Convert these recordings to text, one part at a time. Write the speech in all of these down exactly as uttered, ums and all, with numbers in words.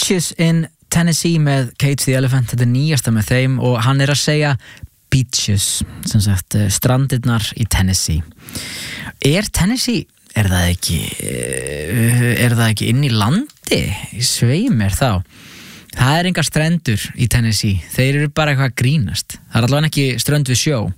Beaches in Tennessee með Cage the Elephant, þetta er nýjasta með þeim og hann er að segja beaches, sem sagt strandirnar í Tennessee. Er Tennessee, er það ekki er það ekki inn í landi? Sveim er þá. Það er engar strendur í Tennessee, þeir eru bara eitthvað að grínast. Það er allavega ekki strönd við sjó.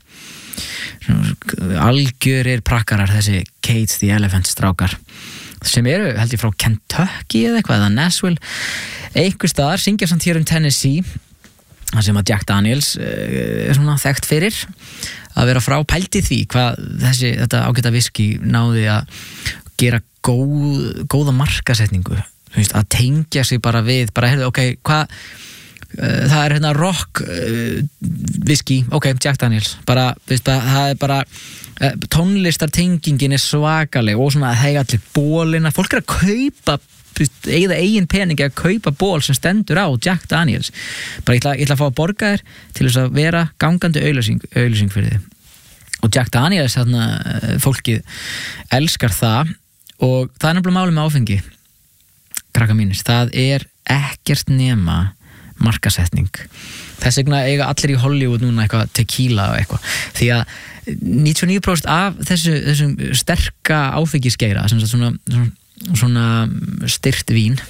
Algjörir prakkarar þessi Cage the Elephant strákar sem eru held ég frá Kentucky eða eitthvað eða Nashville einhver staðar, syngja samt hér um Tennessee það sem að Jack Daniels er svona þekkt fyrir að vera frá pældi því hvað þessi, þetta ágæta viski náði að gera góð, góða markasetningu, þú veist, að tengja sig bara við, bara heyrðu, ok, hvað það er hérna rock uh, viski, ok, Jack Daniels bara, veist, bara, það er bara uh, tónlistartengingin er svakaleg og svona að hega allir bólina fólk er að kaupa, eða eigin peningi að kaupa ból sem stendur á Jack Daniels, bara ég ætla, ég ætla að fá að borga þér til þess að vera gangandi auglýsing, auglýsing fyrir þið og Jack Daniels, þarna, fólkið elskar það og það er nefnilega máli með áfengi krakka mínir, það er ekkert nema markasetning. Þess vegna eiga allir í Hollywood núna eitthvað tequila og eitthvað. Því að níutíu og níu prósent af þessu, þessum sterka áfengisgeira, sem svona, svona, svona styrt vín,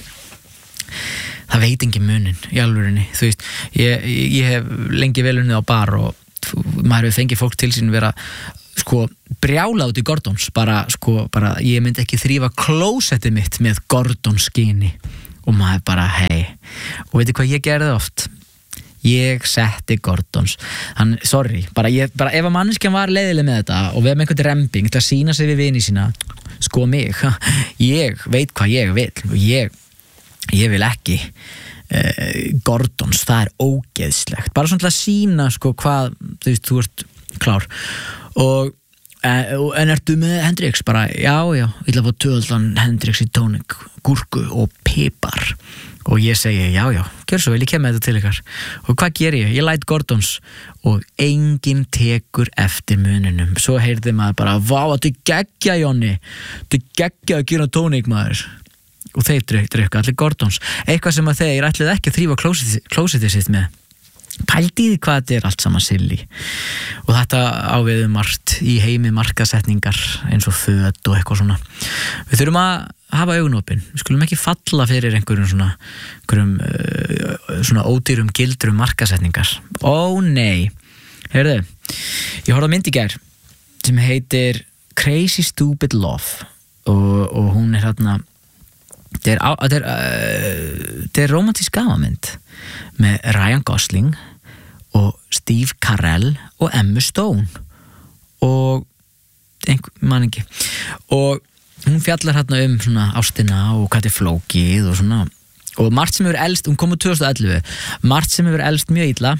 það veit engin munin í alvörinni. Þú veist, ég, ég hef lengi vel unnið á bar og maður hefur fengið fólk til sín vera sko brjálað út í Gordons, bara sko, bara ég myndi ekki þrífa klósettið mitt með Gordonskyni. Og maður bara, hei, og veitir hvað ég gerði oft? Ég setti Gordons. Hann, sorry, bara, ég, bara ef að manneskjan var leiðileg með þetta og við hefum einhvern remping til að sína sig við vini sína, sko mig, ég veit hvað ég vil og ég, ég vil ekki uh, Gordons, það er ógeðslegt. Bara svona til að sína, sko, hvað, þú veist, þú ert klár. Og Uh, en ertu með Hendrix? Bara, já, já, ég ætla að fá tvöfaldan Hendrix í tónik, gúrku og pipar og ég segi, já, já, gjör svo vel, ég kem með þetta til ykkar og hvað ger ég? Ég læt Gordons og enginn tekur eftir muninum, svo heyrði maður bara vá, þetta er geggja, Jonni þetta er geggja að gera tónik, maður og þeir drukka allir Gordons eitthvað sem að þeir ætluðu ekki að þrífa klósitið sitt með pældi því hvað þetta er allt saman silly og þetta áviðu margt í heimi markasetningar eins og föt og eitthvað svona við þurfum að hafa augun opin við skulum ekki falla fyrir einhverjum svona einhverjum uh, svona ódýrum gildrum markasetningar ó nei, heyrðu ég horfði á mynd í gær sem heitir Crazy Stupid Love og, og hún er hérna þetta er, þetta er, uh, þetta er romantísk gafamynd með Ryan Gosling og Steve Carell og Emma Stone og einhver, man ekki og hún fjallar hérna um svona ástina og hvað þetta er flókið og svona og margt sem hefur elst, hún kom úr tvö þúsund og ellefu margt sem hefur elst mjög illa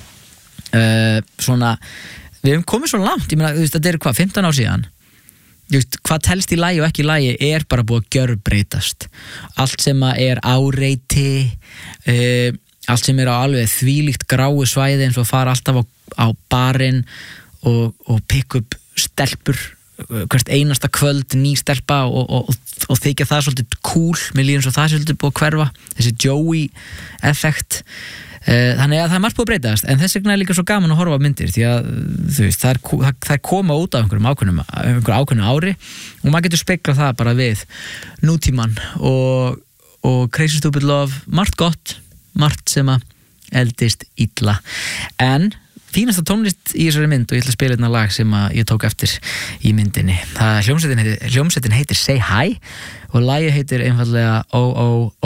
uh, svona við hefum komið svo langt, ég meina, þú veist, þetta er hvað, fimmtán ár síðan Just, hvað telst í lagi og ekki í lagi er bara búið að gjörbreytast allt sem er áreiti uh, allt sem er á alveg þvílíkt gráu svæði eins og fara alltaf á, á barinn og, og pick up stelpur uh, hvert einasta kvöld ný stelpa og, og, og, og þykja það svolítið cool mér líður eins og það svolítið búið að hverfa þessi Joey effekt þannig að það er margt búið að breytast en þess vegna er líka svo gaman að horfa á myndir því að þú veist, það er, það, það er koma út af einhverjum ákveðnum, einhverjum ákveðnum ári og maður getur speglað það bara við nútíman og, og Crazy Stupid Love, margt gott margt sem að eldist illa en fínasta tónlist í þessari mynd og ég ætla að spila hérna lag sem að ég tók eftir í myndinni það hljómsveitin heitir, hljómsveitin heitir Say Hi og lagið heitir einfallega Oh Oh